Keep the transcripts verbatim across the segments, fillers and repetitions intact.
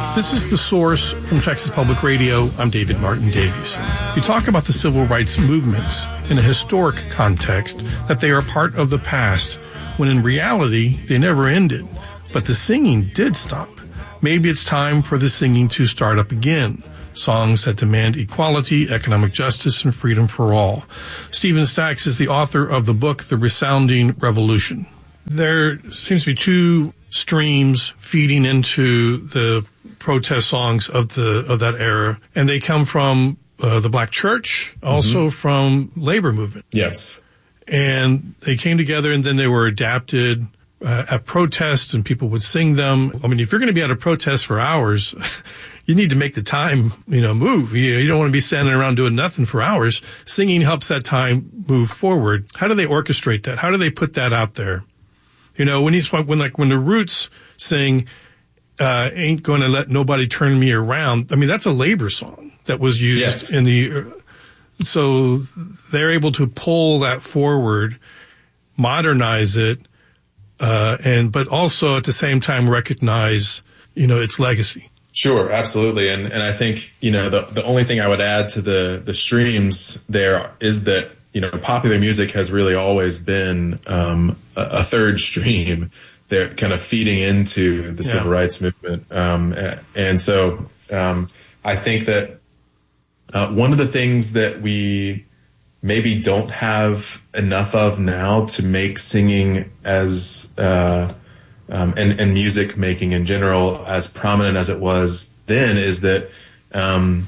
This is The Source from Texas Public Radio. I'm David Martin Davies. We talk about the civil rights movements in a historic context, that they are part of the past, when in reality, they never ended. But the singing did stop. Maybe it's time for the singing to start up again. Songs that demand equality, economic justice, and freedom for all. Stephen Stacks is the author of the book, The Resounding Revolution. There seems to be two streams feeding into the protest songs of the of that era, and they come from uh, the Black church, also mm-hmm. from labor movement. Yes. And they came together, and then they were adapted uh, at protests, and people would sing them. I mean, if you're going to be at a protest for hours, you need to make the time, you know, move. You, you don't want to be standing around doing nothing for hours. Singing helps that time move forward. How do they orchestrate that? How do they put that out there? You know, when he's, when like, when the Roots sing, uh, ain't gonna let nobody turn me around. I mean, that's a labor song that was used yes. in the, uh, so they're able to pull that forward, modernize it, uh, and, but also at the same time recognize, you know, its legacy. Sure, absolutely. And, and I think, you know, the, the only thing I would add to the, the streams there is that, you know, popular music has really always been, um, a, a third stream. They're kind of feeding into the yeah. civil rights movement. Um, and so, um, I think that, uh, one of the things that we maybe don't have enough of now to make singing as, uh, um, and, and music making in general as prominent as it was then is that, um,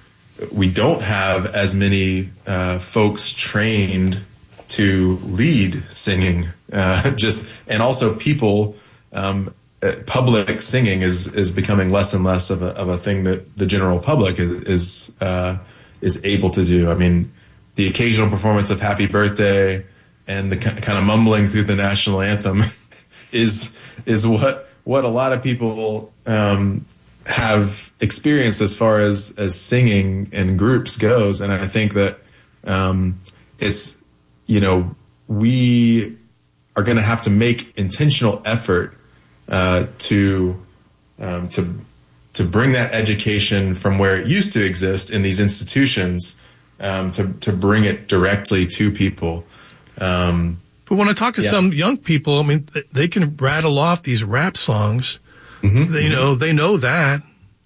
we don't have as many, uh, folks trained to lead singing, uh, just, and also people, um, public singing is, is becoming less and less of a, of a thing that the general public is, is, uh, is able to do. I mean, the occasional performance of Happy Birthday and the kind of mumbling through the national anthem is, is what, what a lot of people, um, have experienced as far as, as singing in groups goes. And I think that, um, it's, you know, we are going to have to make intentional effort, uh, to, um, to, to bring that education from where it used to exist in these institutions, um, to, to bring it directly to people. Um, but when I talk to yeah. some young people, I mean, they can rattle off these rap songs. Mm-hmm. They, you know, they know that.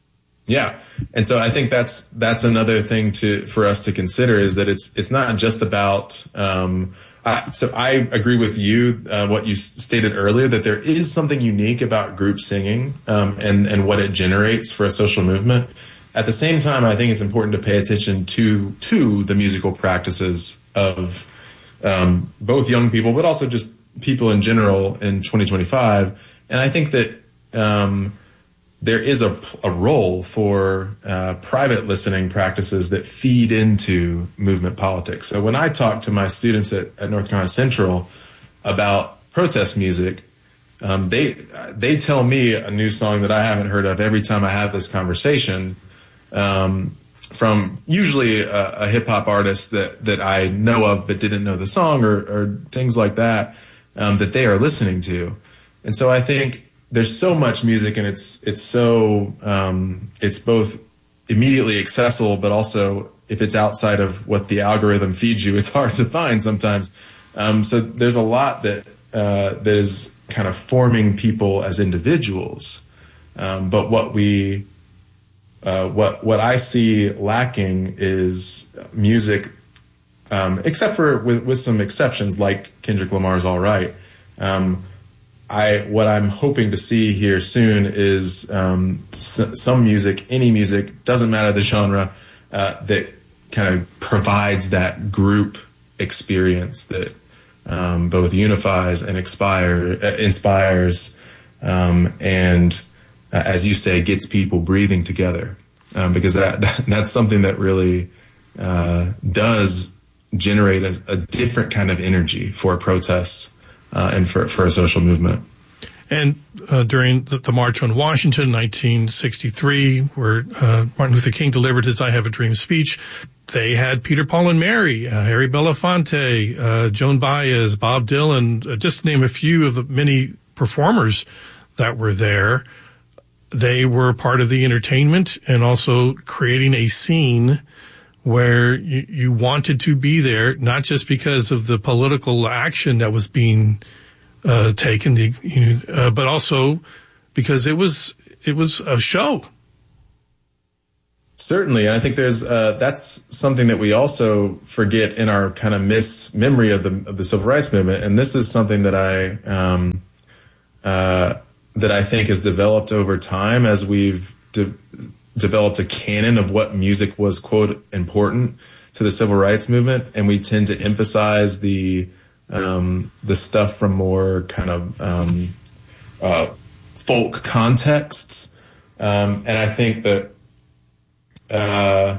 Yeah. And so I think that's, that's another thing to, for us to consider is that it's, it's not just about, um, I, so I agree with you, uh, what you stated earlier, that there is something unique about group singing, um, and, and what it generates for a social movement. At the same time, I think it's important to pay attention to, to the musical practices of, um, both young people, but also just people in general in twenty twenty-five. And I think that, um, there is a, a role for uh, private listening practices that feed into movement politics. So when I talk to my students at, at North Carolina Central about protest music, um, they they tell me a new song that I haven't heard of every time I have this conversation, um, from usually a, a hip hop artist that, that I know of but didn't know the song or, or things like that, um, that they are listening to. And so I think there's so much music, and it's it's so um, it's both immediately accessible, but also if it's outside of what the algorithm feeds you, it's hard to find sometimes. Um, so there's a lot that uh, that is kind of forming people as individuals. Um, but what we uh, what what I see lacking is music, um, except for with, with some exceptions like Kendrick Lamar's "All Right." Um, I, what I'm hoping to see here soon is um, s- some music, any music, doesn't matter the genre, uh, that kind of provides that group experience that um, both unifies and expire, uh, inspires, um, and uh, as you say, gets people breathing together, um, because that, that that's something that really uh, does generate a, a different kind of energy for protests. Uh, and for, for a social movement. And uh, during the, the March on Washington, nineteen sixty-three, where uh, Martin Luther King delivered his I Have a Dream speech, they had Peter, Paul, and Mary, uh, Harry Belafonte, uh, Joan Baez, Bob Dylan, uh, just to name a few of the many performers that were there. they were part of the entertainment and also creating a scene where you, you wanted to be there, not just because of the political action that was being uh, taken, the, you know, uh, but also because it was it was a show. Certainly, and I think there's uh, that's something that we also forget in our kind of mismemory of the of the civil rights movement, and this is something that I um, uh, that I think has developed over time as we've de- developed a canon of what music was, quote, important to the civil rights movement, and we tend to emphasize the um, the stuff from more kind of um, uh, folk contexts, um, and I think that. Uh,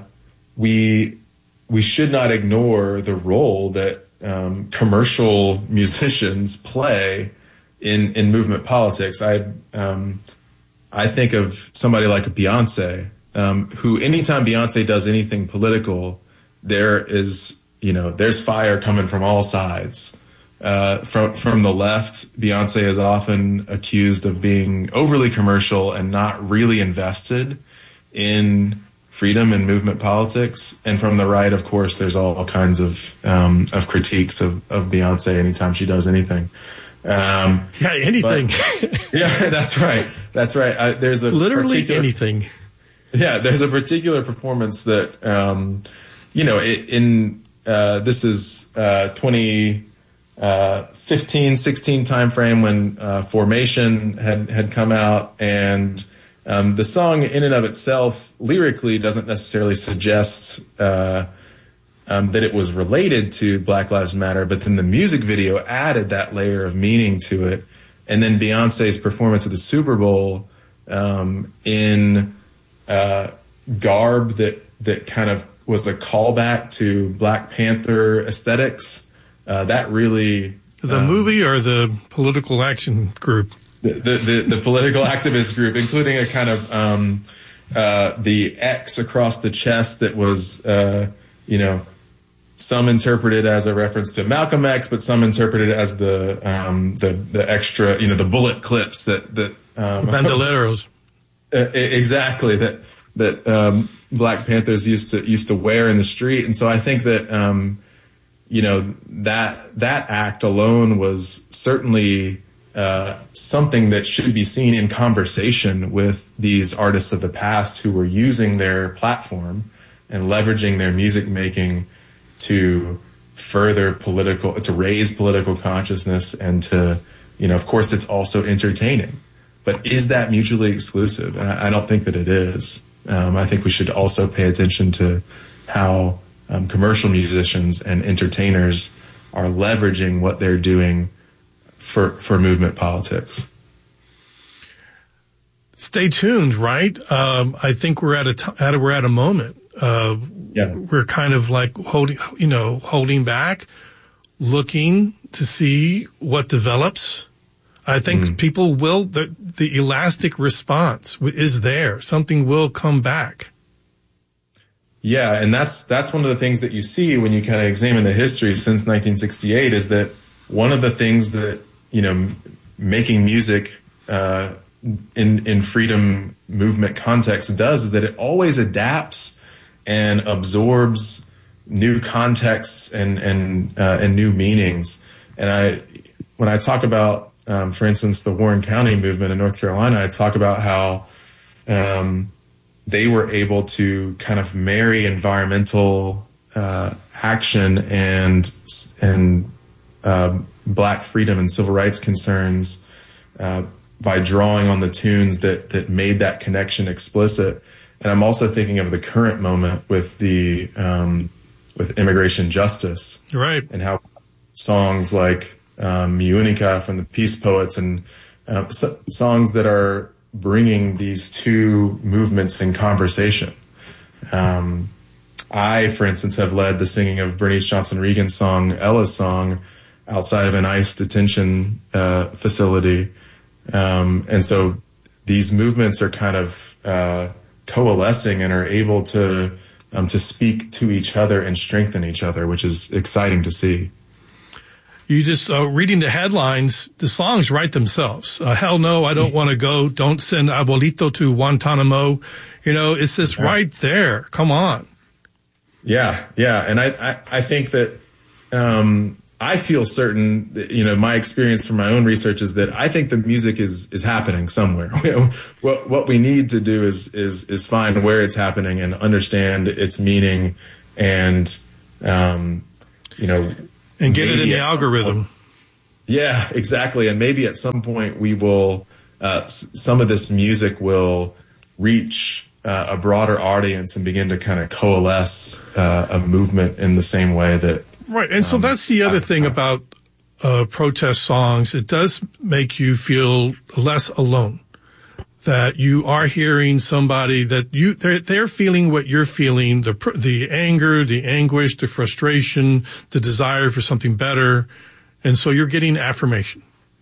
we we should not ignore the role that um, commercial musicians play in in movement politics. I um, I think of somebody like Beyonce, um, who anytime Beyonce does anything political, there is you know there's fire coming from all sides. Uh, from from the left, Beyonce is often accused of being overly commercial and not really invested in freedom and movement politics. And from the right, of course, there's all kinds of um, of critiques of, of Beyonce anytime she does anything. Um, yeah, anything. But, yeah, that's right. That's right. I, there's a literally anything. Yeah, there's a particular performance that um, you know it, in uh, this is uh, twenty fifteen, sixteen timeframe when uh, Formation had had come out, and Um, the song in and of itself lyrically doesn't necessarily suggest uh, um, that it was related to Black Lives Matter, but then the music video added that layer of meaning to it. And then Beyonce's performance at the Super Bowl um, in uh, garb that that kind of was a callback to Black Panther aesthetics. Uh, that really the um, movie or the political action group. The, the, the political activist group, including a kind of um, uh, the X across the chest that was, uh, you know, some interpreted as a reference to Malcolm X, but some interpreted as the um, the the extra, you know, the bullet clips that that um, bandoleros. Exactly that that um, Black Panthers used to used to wear in the street, and so I think that um, you know that that act alone was certainly. Uh, something that should be seen in conversation with these artists of the past who were using their platform and leveraging their music making to further political, to raise political consciousness and to, you know, of course it's also entertaining. But is that mutually exclusive? And I, I don't think that it is. Um, I think we should also pay attention to how um, commercial musicians and entertainers are leveraging what they're doing for for movement politics. Stay tuned, right? Um, I think we're at a t- at a, we're at a moment. Uh, yeah, we're kind of like holding, you know, holding back, looking to see what develops. I think mm. people will. The, the elastic response is there. Something will come back. Yeah, and that's that's one of the things that you see when you kind of examine the history since nineteen sixty-eight is that one of the things that you know, making music uh, in in freedom movement context does is that it always adapts and absorbs new contexts and and uh, and new meanings. And I, when I talk about, um, for instance, the Warren County movement in North Carolina, I talk about how um, they were able to kind of marry environmental uh, action and and um, Black freedom and civil rights concerns uh, by drawing on the tunes that that made that connection explicit. And I'm also thinking of the current moment with the um, with immigration justice, right? And how songs like um, Mi Unica from the Peace Poets and uh, so, songs that are bringing these two movements in conversation. Um, I, for instance, have led the singing of Bernice Johnson Reagan's song, Ella's Song, outside of an ICE detention uh, facility. Um, and so these movements are kind of uh, coalescing and are able to um, to speak to each other and strengthen each other, which is exciting to see. You just, uh, reading the headlines, the songs write themselves. Uh, hell no, I don't want to go. Don't send Abuelito to Guantanamo. You know, it's just yeah. right there. Come on. Yeah, yeah. And I, I, I think that, um, I feel certain that, you know, my experience from my own research is that I think the music is, is happening somewhere. what, what we need to do is, is, is find where it's happening and understand its meaning and, um, you know, and get it in the algorithm. Point, yeah, exactly. And maybe at some point we will, uh, s- some of this music will reach uh, a broader audience and begin to kind of coalesce uh, a movement in the same way that. Right. And so um, that's the other I, thing about uh, protest songs. It does make you feel less alone, that you are hearing somebody that you, they're, they're feeling what you're feeling, the, the anger, the anguish, the frustration, the desire for something better. And so you're getting affirmation.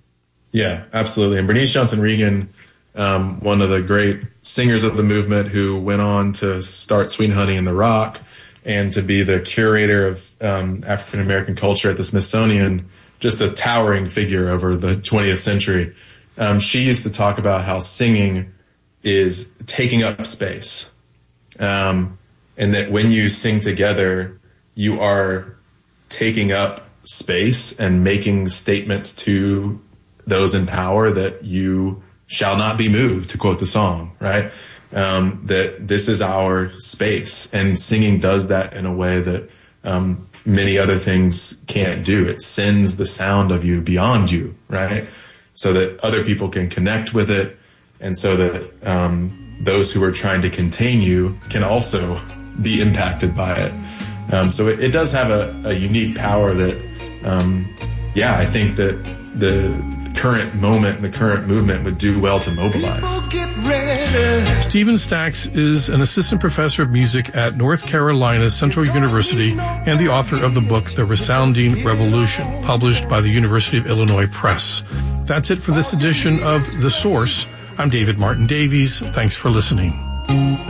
Yeah, absolutely. And Bernice Johnson Reagon, um, one of the great singers of the movement who went on to start Sweet Honey in the Rock and to be the curator of um, African American culture at the Smithsonian, just a towering figure over the twentieth century. Um, she used to talk about how singing is taking up space. Um, and that when you sing together, you are taking up space and making statements to those in power that you shall not be moved, to quote the song, right? Um, that this is our space, and singing does that in a way that um, many other things can't do. It sends the sound of you beyond you, right? So that other people can connect with it, and so that um, those who are trying to contain you can also be impacted by it. Um, so it, it does have a, a unique power that, um, yeah, I think that the current moment and the current movement would do well to mobilize. Stephen Stax is an assistant professor of music at North Carolina Central University and the author of the book, The Resounding Revolution, published by the University of Illinois Press. That's it for this edition of The Source. I'm David Martin Davies. Thanks for listening.